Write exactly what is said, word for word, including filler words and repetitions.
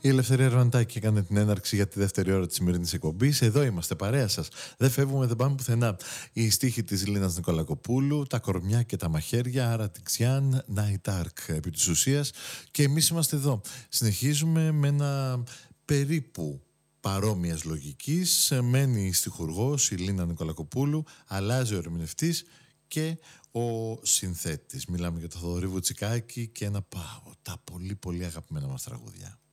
Η Ελευθερία Ρωμαντάκη έκανε την έναρξη για τη δεύτερη ώρα της σημερινής εκπομπής. Εδώ είμαστε, παρέα σας. Δεν φεύγουμε, δεν πάμε πουθενά. Η στίχη της Λίνας Νικολακοπούλου, τα κορμιά και τα μαχαίρια, Άρα Τιξιάν, Night Ark επί της ουσίας. Και εμείς είμαστε εδώ. Συνεχίζουμε με ένα περίπου παρόμοιας λογικής. Μένει η στιχουργός, η Λίνα Νικολακοπούλου, αλλάζει ο ερμηνευτής και ο συνθέτης. Μιλάμε για το Θοδωρή Βουτσικάκη και ένα από τα πολύ πολύ αγαπημένα μας τραγούδια.